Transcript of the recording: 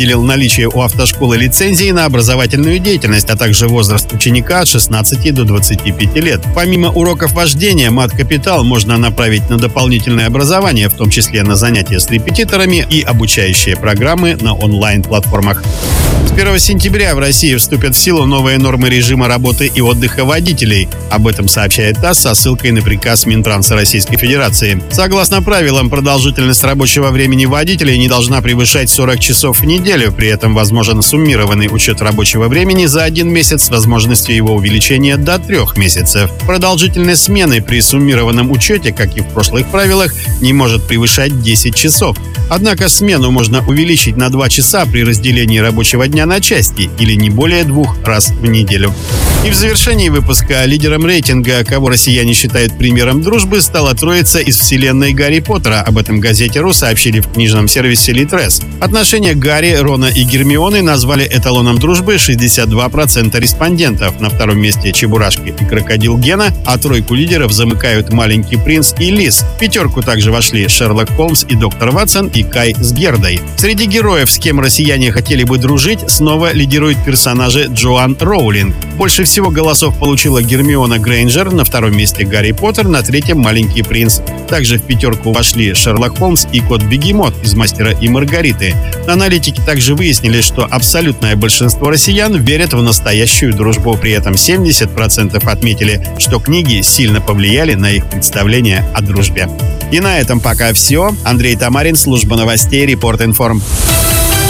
выделил наличие у автошколы лицензии на образовательную деятельность, а также возраст ученика от 16 до 25 лет. Помимо уроков вождения, мат-капитал можно направить на дополнительное образование, в том числе на занятия с репетиторами и обучающие программы на онлайн-платформах. С 1 сентября в России вступят в силу новые нормы режима работы и отдыха водителей. Об этом сообщает ТАСС со ссылкой на приказ Минтранса Российской Федерации. Согласно правилам, продолжительность рабочего времени водителей не должна превышать 40 часов в неделю. При этом возможен суммированный учет рабочего времени за 1 месяц с возможностью его увеличения до 3 месяцев. Продолжительность смены при суммированном учете, как и в прошлых правилах, не может превышать 10 часов. Однако смену можно увеличить на 2 часа при разделении рабочего дня на части или не более 2 раз в неделю. И в завершении выпуска лидером рейтинга, кого россияне считают примером дружбы, стала троица из вселенной Гарри Поттера. Об этом газете.ру сообщили в книжном сервисе Литрес. Отношения Гарри, Рона и Гермионы назвали эталоном дружбы 62% респондентов. На втором месте Чебурашка и крокодил Гена, а тройку лидеров замыкают Маленький принц и Лис. В пятерку также вошли Шерлок Холмс и доктор Ватсон и Кай с Гердой. Среди героев, с кем россияне хотели бы дружить, снова лидируют персонажи Джоан Роулинг. Больше всего голосов получила Гермиона Грейнджер, на втором месте Гарри Поттер, на третьем Маленький принц. Также в пятерку вошли Шерлок Холмс и кот Бегемот из «Мастера и Маргариты». Аналитики также выяснили, что абсолютное большинство россиян верят в настоящую дружбу. При этом 70% отметили, что книги сильно повлияли на их представление о дружбе. И на этом пока все. Андрей Тамарин, служба новостей, Репорт Информ.